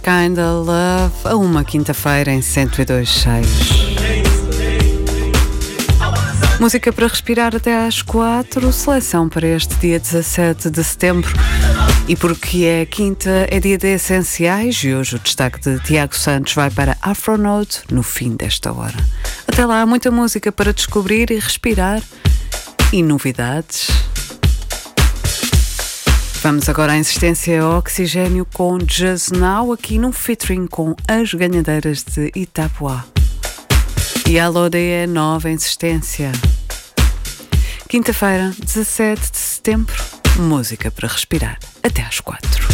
Kinda Love, a uma quinta-feira em 102.6. Música para respirar até às 4, seleção para este dia 17 de setembro. E porque é quinta, é dia de essenciais e hoje o destaque de Tiago Santos vai para Afronote no fim desta hora. Até lá, muita música para descobrir e respirar e novidades. Vamos agora à insistência Oxigênio com Just Now, aqui num featuring com as ganhadeiras de Itapuá. E a Lodea nova insistência. Quinta-feira, 17 de setembro, música para respirar até às 4.